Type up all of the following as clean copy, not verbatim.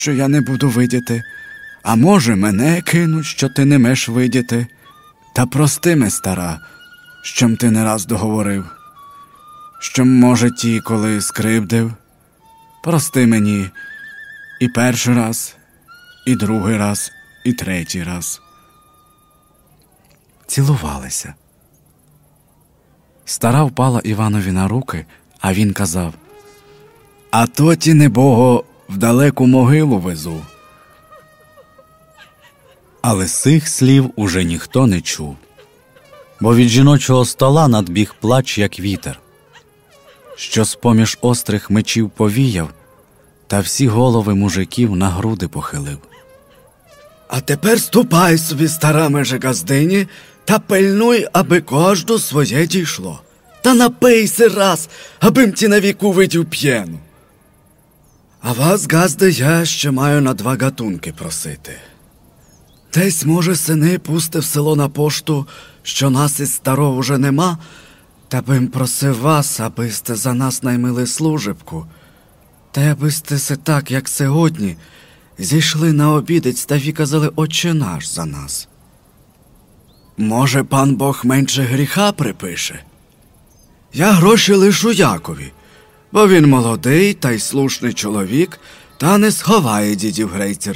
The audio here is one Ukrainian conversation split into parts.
що я не буду видіти, а може мене кинуть, що ти не меш видіти. Та прости ме, стара, щом ти не раз договорив, що, може, ті, коли скривдив. Прости мені і перший раз, і другий раз, і третій раз. Цілувалися. Стара впала Іванові на руки, а він казав: «А то ті, небого, в далеку могилу везу». Але сих слів уже ніхто не чув, бо від жіночого стола надбіг плач, як вітер, що з-поміж острих мечів повіяв, та всі голови мужиків на груди похилив. «А тепер ступай собі, стара меже газдині, та пильнуй, аби кожду своє дійшло. Та напийся раз, абим ті на віку видів п'єну. А вас, газди, я ще маю на 2 гатунки просити. Десь, може, сини пусти в село на пошту, що нас із старого вже нема, та бим просив вас, аби сте за нас наймили служебку, та аби сте се так, як сьогодні, зійшли на обідець та віказали «Отче наш» за нас. Може, пан Бог менше гріха припише? Я гроші лишу Якові, бо він молодий та й слушний чоловік, та не сховає дідів грейцер».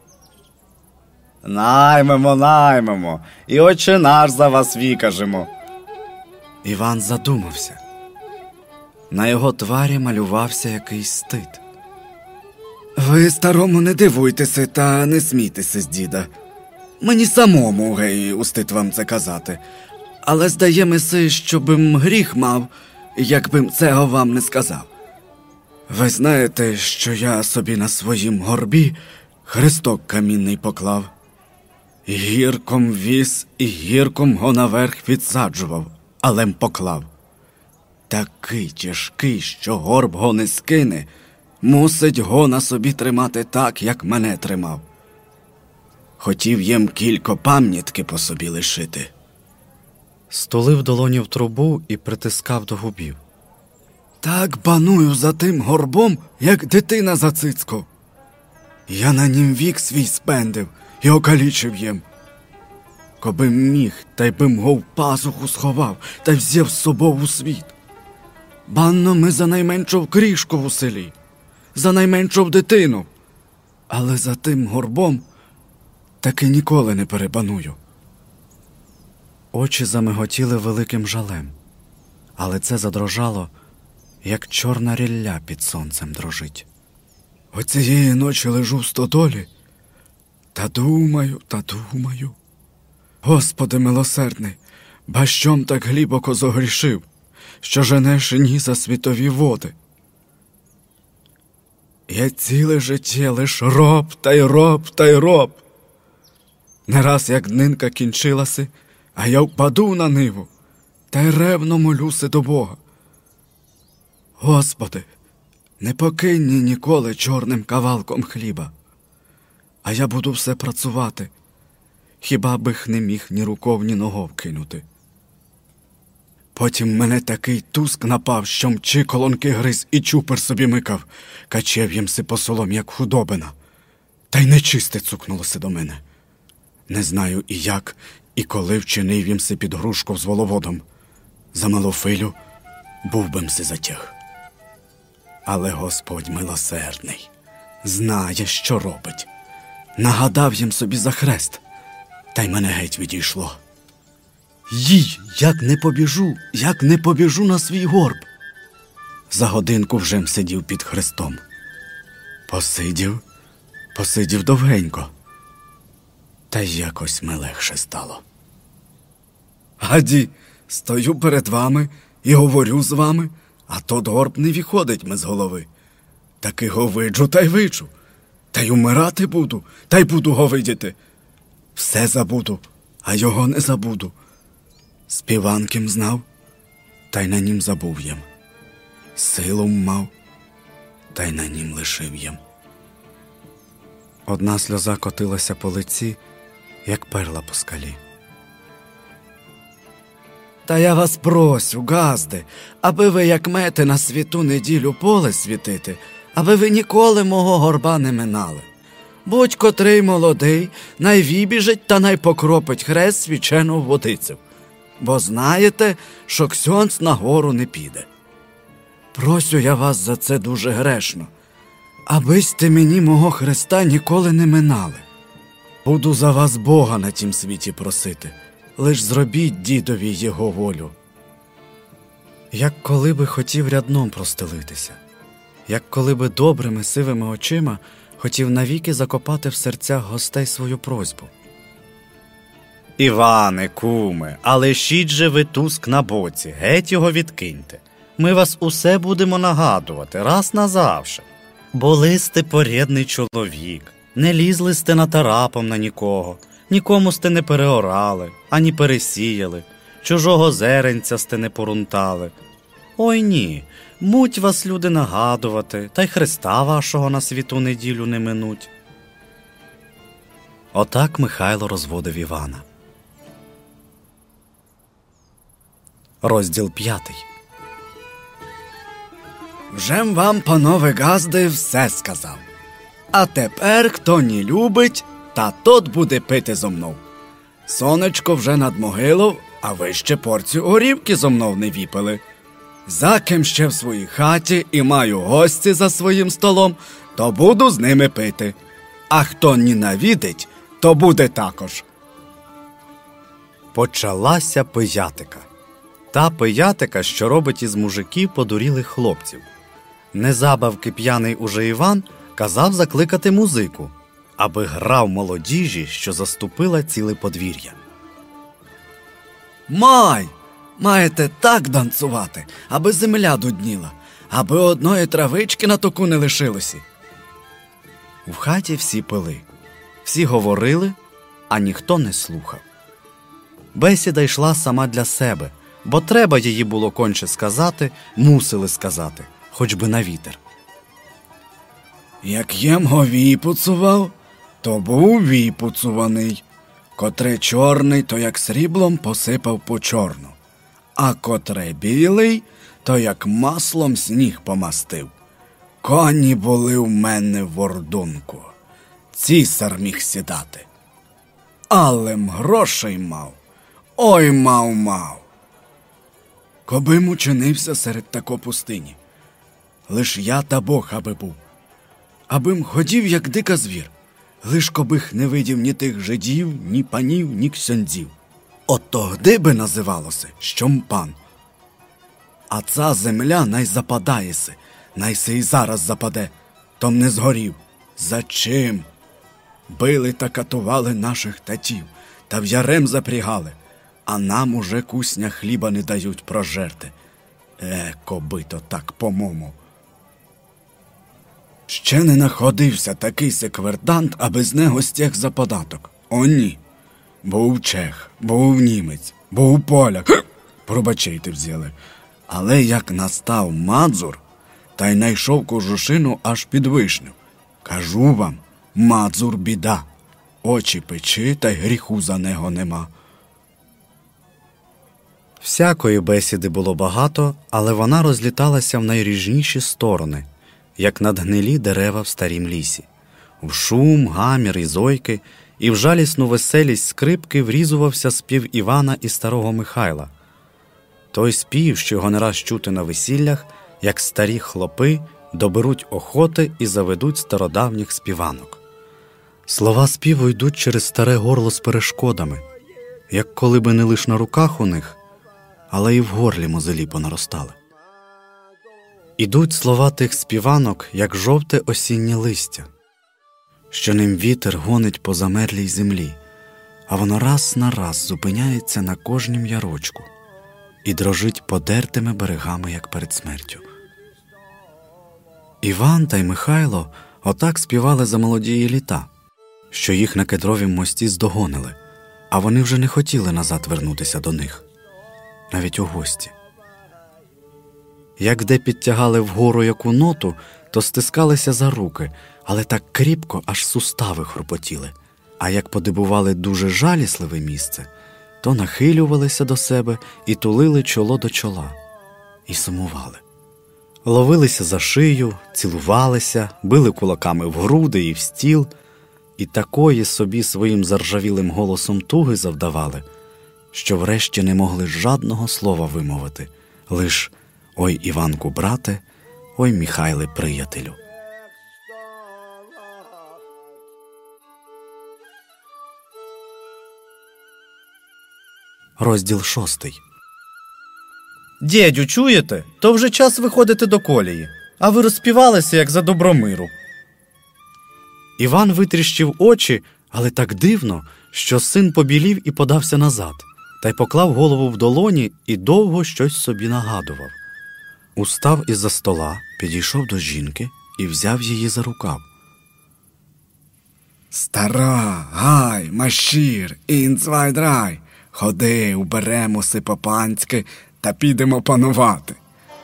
Наймемо, і «Отче наш» за вас вікажемо. Іван задумався. На його тварі малювався якийсь стид. «Ви, старому, не дивуйтеся та не смійтеся з діда. Мені самому, гей, устид вам це казати. Але здає миси, щобим гріх мав, якбим цього вам не сказав. Ви знаєте, що я собі на своїм горбі хресток камінний поклав. Гірком віз і гірком го наверх підсаджував, алем поклав. Такий тяжкий, що горб го не скине, мусить го на собі тримати так, як мене тримав. Хотів їм кілько пам'ятки по собі лишити». Стулив долоні в трубу і притискав до губів. «Так баную за тим горбом, як дитина за цицьку. Я на нім вік свій спендив і окалічив їм. Кобим міг, та й бим го в пазуху сховав, та й взяв з собою у світ. Банно ми за найменшу крішку у селі, за найменшу дитину, але за тим горбом таки ніколи не перебаную». Очі замиготіли великим жалем, але це задрожало, як чорна рілля під сонцем дрожить. «Оцієї ночі лежу в стодолі, та думаю. Господи милосердний, бащом так глибоко зогрішив, що женеш ні за світові води. Я ціле життя лиш роб та й роб. Не раз як днинка кінчилася, а я впаду на ниву, та й ревно молюся до Бога. Господи, не покинь ні ніколи чорним кавалком хліба, а я буду все працювати, хіба бих не міг ні руков, ні ногов кинути. Потім мене такий туск напав, що мчи колонки гриз і чупер собі микав, качев їмси по солом, як худобина. Та й нечисте цукнулося до мене. Не знаю і як, і коли вчинив їмси під грушков з воловодом. За Малофилю був бимси затяг. Але Господь милосердний, знає, що робить. Нагадав їм собі за хрест, та й мене геть відійшло. Їй, як не побіжу на свій горб. За годинку вже сидів під хрестом. Посидів довгенько, та й якось ми легше стало. Гаді, стою перед вами і говорю з вами, а тот горб не виходить ми з голови. Таки го виджу, та й виджу, та й умирати буду, та й буду го видіти. Все забуду, а його не забуду. Співанким знав, та й на нім забув єм. Силу мав, та й на нім лишив єм. Одна сльоза котилася по лиці, як перла по скалі. Та я вас просю, газди, аби ви, як мети, на світу неділю поле світити, аби ви ніколи мого горба не минали. Будь-котрий молодий, най вибіжить та най покропить хрест свячену водицю. Бо знаєте, що ксьондз на гору не піде. Просю я вас за це дуже грешно, абисте мені мого хреста ніколи не минали. Буду за вас Бога на тім світі просити, лиш зробіть дідові його волю. Як коли би хотів рядном простелитися, як коли би добрими сивими очима хотів навіки закопати в серцях гостей свою просьбу. Іване, куме, а лишіть же ви туск на боці, геть його відкиньте. Ми вас усе будемо нагадувати, раз назавше. Були сте порядний чоловік, не лізли сте натарапом на нікого, нікому сте не переорали, ані пересіяли, чужого зеренця сте не порунтали. Ой ні, муть вас люди нагадувати, та й Христа вашого на світу неділю не минуть. Отак Михайло розводив Івана. Розділ 5. Вжем вам, панове газди, все сказав. А тепер, хто не любить, та тот буде пити зо мною. Сонечко вже над могилою, а ви ще порцію горівки зо мною не віпили. За ким ще в своїй хаті і маю гості за своїм столом, то буду з ними пити. А хто ненавидить, то буде також. Почалася пиятика. Та пиятика, що робить із мужиків подурілих хлопців. Незабавки п'яний уже Іван казав закликати музику, аби грав молодіжі, що заступила ціле подвір'я. Маєте так танцювати, аби земля дудніла, аби одної травички на току не лишилося. В хаті всі пили, всі говорили, а ніхто не слухав. Бесіда йшла сама для себе, бо треба її було конче сказати, мусили сказати, хоч би на вітер. Як ємго віпуцував, то був віпуцуваний, котре чорний, то як сріблом посипав по чорну, а котре білий, то як маслом сніг помастив. Коні були в мене в вордунку, цісар міг сідати. Алем грошей мав, ой мав. Кобим учинився серед тако пустині. Лиш я та Бог аби був. Абим ходів, як дика звір. Лиш кобих не видів ні тих жидів, ні панів, ні ксьондзів. От тогди би називалося, щом пан. А ця земля най западаєси, най се і зараз западе, том не згорів. За чим? Били та катували наших татів, та в ярем запрягали, а нам уже кусня хліба не дають прожерти. Коби то так по-мому. Ще не находився такий секвертант, аби з него стяг за податок. О, ні. Був чех, був німець, був поляк. Пробачайте взяли. Але як настав Мадзур, та й найшов кожушину аж під вишню. Кажу вам, Мадзур біда. Очі печи, та й гріху за него нема. Всякої бесіди було багато, але вона розліталася в найріжніші сторони, як надгнилі дерева в старім лісі. В шум, гамір і зойки, і в жалісну веселість скрипки врізувався спів Івана і старого Михайла. Той спів, що його не раз чути на весіллях, як старі хлопи доберуть охоти і заведуть стародавніх співанок. Слова співу йдуть через старе горло з перешкодами, як коли би не лиш на руках у них, але і в горлі мозолі понаростали. Ідуть слова тих співанок, як жовте осіннє листя, що ним вітер гонить по замерлій землі, а воно раз на раз зупиняється на кожнім ярочку і дрожить подертими берегами, як перед смертю. Іван та й Михайло отак співали за молодії літа, що їх на кедровім мості здогонили, а вони вже не хотіли назад вернутися до них, навіть у гості. Як де підтягали вгору яку ноту, то стискалися за руки, але так кріпко, аж сустави хропотіли. А як подибували дуже жалісливе місце, то нахилювалися до себе і тулили чоло до чола. І сумували. Ловилися за шию, цілувалися, били кулаками в груди і в стіл, і такої собі своїм заржавілим голосом туги завдавали, що врешті не могли жадного слова вимовити, лиш «Ой, Іванку, брате, ой, Михайле, приятелю». Розділ 6. Дєдю, чуєте? То вже час виходити до колії, а ви розпівалися, як за Добромиру. Іван витріщив очі, але так дивно, що син побілів і подався назад, та й поклав голову в долоні і довго щось собі нагадував. Устав із-за стола, підійшов до жінки і взяв її за рукав. Стара, гай, машір, інцвайдрай, ходи, уберемося по-панськи та підемо панувати.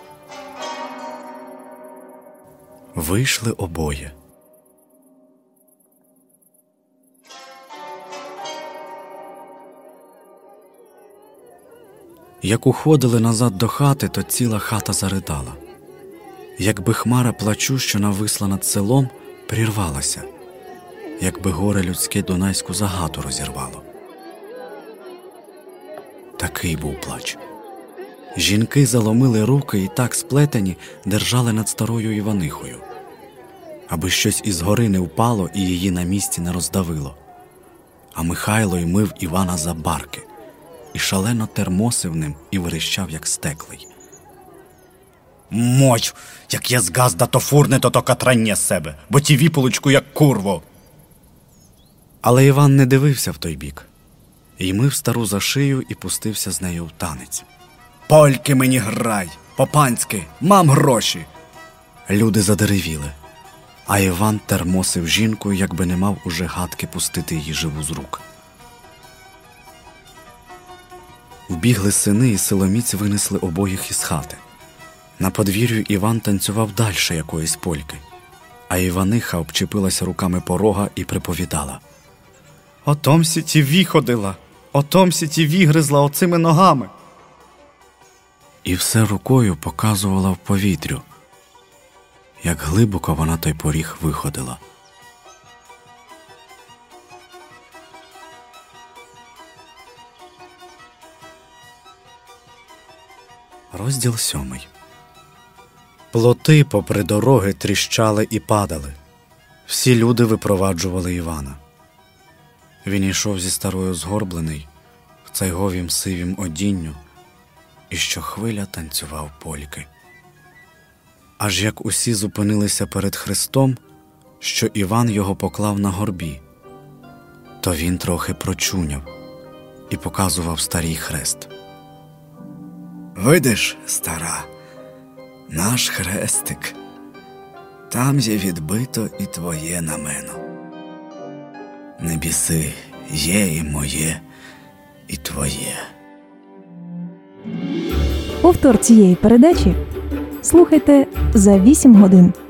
Вийшли обоє. Як уходили назад до хати, то ціла хата заридала. Якби хмара плачу, що нависла над селом, прірвалася, якби горе людське дунайську загату розірвало. Такий був плач. Жінки заломили руки і так сплетені держали над старою Іванихою, аби щось із гори не впало і її на місці не роздавило. А Михайло й мив Івана за барки, і шалено термосив ним і верещав, як стеклий. Моч, як я згазда, то фурне, то катрання з себе, бо ті віполочку, як курво. Але Іван не дивився в той бік. І мив стару за шию і пустився з нею в танець. Польки мені грай, по-панськи, мам гроші. Люди задеревіли, а Іван термосив жінку, якби не мав уже гадки пустити її живу з рук. Вбігли сини, і силоміць винесли обоїх із хати. На подвір'ю Іван танцював дальше якоїсь польки, а Іваниха обчепилася руками порога і приповідала. Отомсі ті ві ходила, отомсі ті ві гризла оцими ногами. І все рукою показувала в повітрю, як глибоко вона той поріг виходила. Розділ 7. Плоти попри дороги тріщали і падали. Всі люди випроваджували Івана. Він йшов зі старою згорблений, в цайговім сивім одінню, і щохвиля танцював польки. Аж як усі зупинилися перед Христом, що Іван його поклав на горбі, то він трохи прочуняв і показував старій хрест. Видиш, стара, наш хрестик, там є відбито і твоє намено. Не біси, є і моє, і твоє. Повтор цієї передачі слухайте за 8 годин.